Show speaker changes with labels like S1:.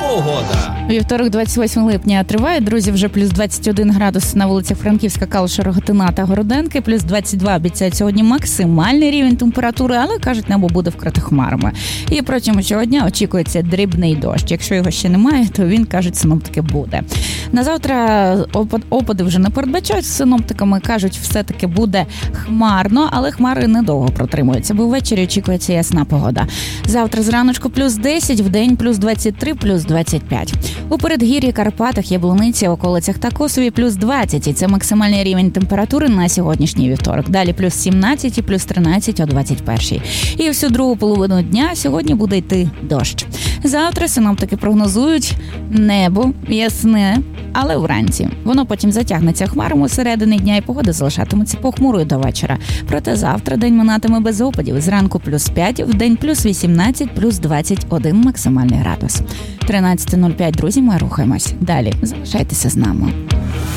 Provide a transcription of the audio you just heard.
S1: Погода.
S2: Вівторок, 28 липня триває, друзі, вже плюс 21 градус на вулицях Франківська, Калуша, Рогатина та Городенки, плюс 22 обіцяють сьогодні максимальний рівень температури, але, кажуть, небо буде вкрите хмарами. І протягом цього дня очікується дрібний дощ. Якщо його ще немає, то він, кажуть, синоптики буде. На завтра опади вже не передбачають, синоптиками кажуть, все-таки буде хмарно, але хмари недовго протримуються, бо ввечері очікується ясна погода. Завтра зраночку плюс 10, вдень плюс 23, плюс 25. У передгір'ї, Карпатах, Яблуниці, околицях та Косові плюс 20, і це максимальний рівень температури на сьогоднішній вівторок. Далі плюс 17 і плюс 13 о 21. І всю другу половину дня сьогодні буде йти дощ. Завтра синоптики прогнозують небо ясне, але вранці. Воно потім затягнеться хмарами середини дня і погода залишатиметься похмурою до вечора. Проте завтра день минатиме без опадів. Зранку плюс 5, вдень плюс 18, плюс 21 максимальний градус. 13:05, друзі, ми рухаємось. Далі залишайтеся з нами.